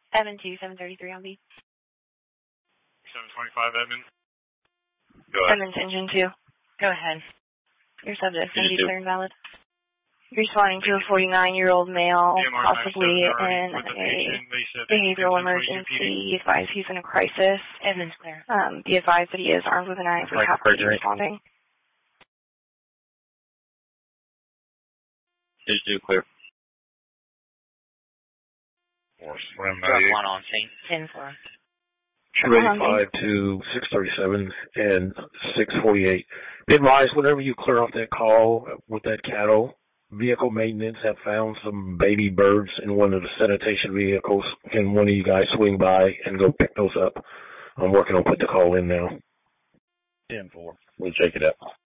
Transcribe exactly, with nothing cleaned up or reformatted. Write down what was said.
Evan two, seven thirty-three on B. seven twenty-five, Edmund. Go ahead. Edmonds engine two. Go ahead. Your subject is going to be Engine two. clear and valid. Responding to a forty-nine-year-old male, D M R possibly ninety-seven, in with the a patient. They said behavioral they said emergency. Advise he's in a crisis. Edmonds clear. Um, be advised that he is armed with a knife. We Right, have to be right. responding. Engine two clear. Or swim Drop one on scene. ten four. two eighty-five to six thirty-seven and six forty-eight. Be advised, whenever you clear off that call with that cattle, vehicle maintenance have found some baby birds in one of the sanitation vehicles. Can one of you guys swing by and go pick those up? I'm working on putting the call in now. ten four. We'll check it out.